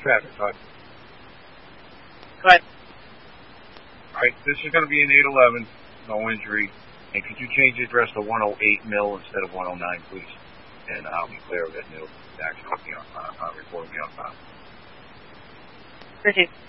traffic, Todd. Go ahead. All right, this is going to be an 811, no injury. And could you change the address to 108 Mill instead of 109, please? And I'll be clear of it, and it'll actually report me on file. Proceed.